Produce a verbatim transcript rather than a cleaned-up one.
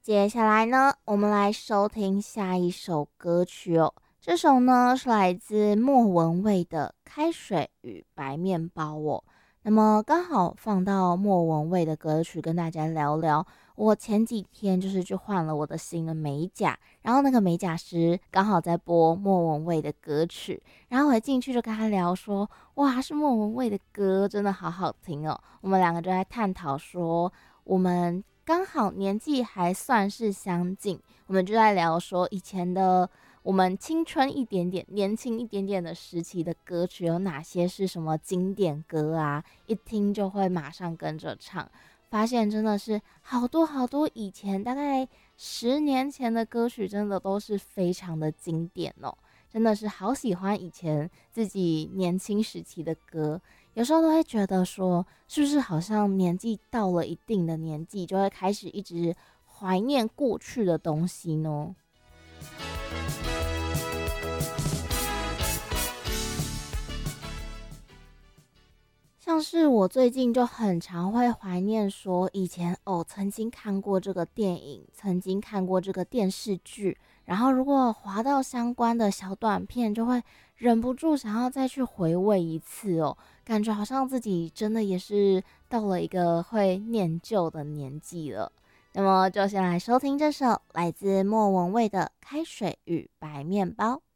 接下来呢，我们来收听下一首歌曲哦。这首呢是来自莫文蔚的《开水与白面包》哦。那么刚好放到莫文蔚的歌曲，跟大家聊聊。我前几天就是去换了我的新的美甲，然后那个美甲师刚好在播莫文蔚的歌曲，然后我一进去就跟他聊说，哇，是莫文蔚的歌，真的好好听哦。我们两个就在探讨说，我们刚好年纪还算是相近，我们就在聊说以前的我们青春一点点、年轻一点点的时期的歌曲有哪些是什么经典歌啊？一听就会马上跟着唱，发现真的是好多好多以前大概十年前的歌曲，真的都是非常的经典哦。真的是好喜欢以前自己年轻时期的歌，有时候都会觉得说，是不是好像年纪到了一定的年纪，就会开始一直怀念过去的东西呢？像是我最近就很常会怀念说，以前哦曾经看过这个电影，曾经看过这个电视剧，然后如果滑到相关的小短片，就会忍不住想要再去回味一次哦，感觉好像自己真的也是到了一个会念旧的年纪了。那么就先来收听这首来自莫文蔚的《开水与白面包》。